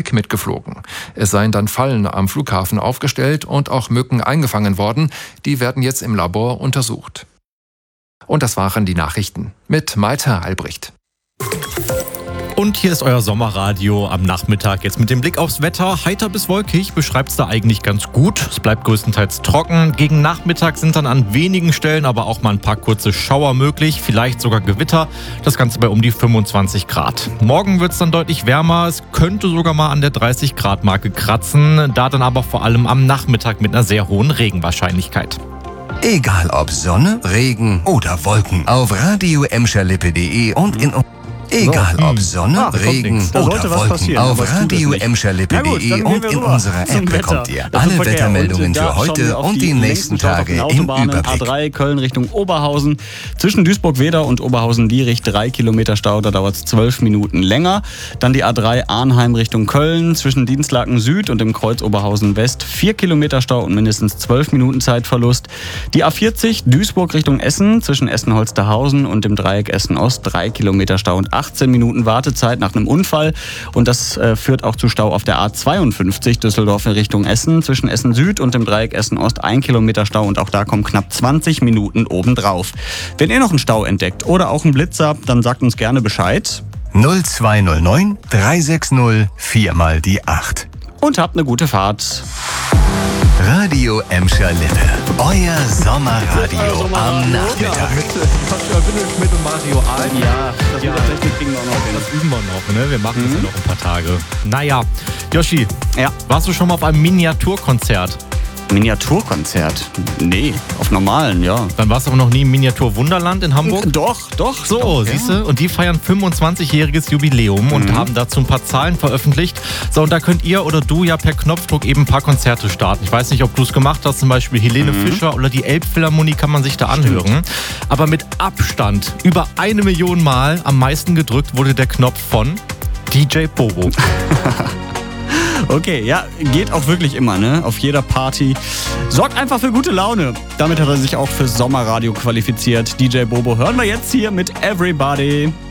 Politik mitgeflogen. Es seien dann Fallen am Flughafen aufgestellt und auch Mücken eingefangen worden. Die werden jetzt im Labor untersucht. Und das waren die Nachrichten mit Malte Albrecht. Und hier ist euer Sommerradio am Nachmittag. Jetzt mit dem Blick aufs Wetter. Heiter bis wolkig beschreibt es da eigentlich ganz gut. Es bleibt größtenteils trocken. Gegen Nachmittag sind dann an wenigen Stellen aber auch mal ein paar kurze Schauer möglich. Vielleicht sogar Gewitter. Das Ganze bei um die 25 Grad. Morgen wird es dann deutlich wärmer. Es könnte sogar mal an der 30 Grad Marke kratzen. Da dann aber vor allem am Nachmittag mit einer sehr hohen Regenwahrscheinlichkeit. Egal ob Sonne, Regen oder Wolken. Auf radio-emscherlippe.de und in... Egal ob Sonne, Regen oder Wolken, auf radio-emscherlippe.de und in unserer App bekommt ihr alle Wettermeldungen für heute und die nächsten Tage im Überblick. A3 Köln Richtung Oberhausen. Zwischen Duisburg-Wedau und Oberhausen-Lierich 3 Kilometer Stau, da dauert es 12 Minuten länger. Dann die A3 Arnheim Richtung Köln. Zwischen Dienstlaken Süd und dem Kreuz Oberhausen West 4 Kilometer Stau und mindestens 12 Minuten Zeitverlust. Die A40 Duisburg Richtung Essen. Zwischen Essen-Holsterhausen und dem Dreieck Essen-Ost 3 Kilometer Stau und 18 Minuten Wartezeit nach einem Unfall. Und das führt auch zu Stau auf der A52 Düsseldorf in Richtung Essen. Zwischen Essen Süd und dem Dreieck Essen Ost 1 Kilometer Stau und auch da kommen knapp 20 Minuten obendrauf. Wenn ihr noch einen Stau entdeckt oder auch einen Blitzer, dann sagt uns gerne Bescheid. 0209 360 4 mal die 8. Und habt eine gute Fahrt. Radio Emscher-Lippe. Euer Sommerradio am Nachmittag. Mit Mario Alm. Ja, das kriegen wir auch noch hin. Das üben wir noch, ne? Wir machen das ja noch ein paar Tage. Naja, Yoshi, warst du schon mal auf einem Miniaturkonzert? Miniaturkonzert? Nee, auf normalen, ja. Dann warst du aber noch nie im Miniatur-Wunderland in Hamburg? Doch. So, siehst du? Und die feiern 25-jähriges Jubiläum und haben dazu ein paar Zahlen veröffentlicht. So, und da könnt ihr oder du ja per Knopfdruck eben ein paar Konzerte starten. Ich weiß nicht, ob du es gemacht hast, zum Beispiel Helene Fischer oder die Elbphilharmonie kann man sich da anhören. Aber mit Abstand über 1 Million Mal am meisten gedrückt wurde der Knopf von DJ Bobo. Okay, ja, geht auch wirklich immer, ne? Auf jeder Party. Sorgt einfach für gute Laune. Damit hat er sich auch fürs Sommerradio qualifiziert. DJ Bobo hören wir jetzt hier mit Everybody.